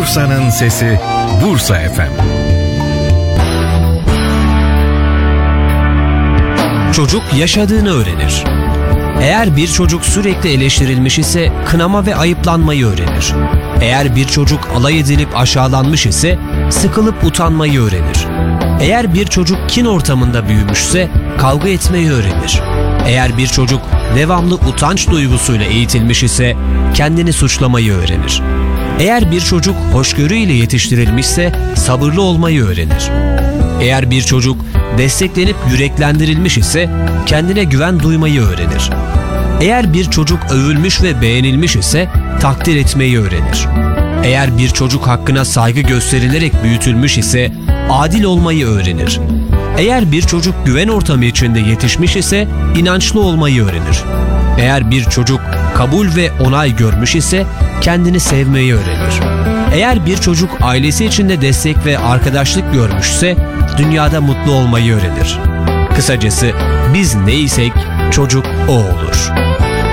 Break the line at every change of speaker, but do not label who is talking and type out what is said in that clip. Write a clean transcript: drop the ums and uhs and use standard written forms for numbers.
Bursa'nın sesi, Bursa FM.
Çocuk yaşadığını öğrenir. Eğer bir çocuk sürekli eleştirilmiş ise kınama ve ayıplanmayı öğrenir. Eğer bir çocuk alay edilip aşağılanmış ise sıkılıp utanmayı öğrenir. Eğer bir çocuk kin ortamında büyümüşse kavga etmeyi öğrenir. Eğer bir çocuk devamlı utanç duygusuyla eğitilmiş ise kendini suçlamayı öğrenir. Eğer bir çocuk hoşgörüyle yetiştirilmişse sabırlı olmayı öğrenir. Eğer bir çocuk desteklenip yüreklendirilmiş ise kendine güven duymayı öğrenir. Eğer bir çocuk övülmüş ve beğenilmiş ise takdir etmeyi öğrenir. Eğer bir çocuk hakkına saygı gösterilerek büyütülmüş ise adil olmayı öğrenir. Eğer bir çocuk güven ortamı içinde yetişmiş ise inançlı olmayı öğrenir. Eğer bir çocuk kabul ve onay görmüş ise kendini sevmeyi öğrenir. Eğer bir çocuk ailesi içinde destek ve arkadaşlık görmüşse dünyada mutlu olmayı öğrenir. Kısacası biz neysek çocuk o olur.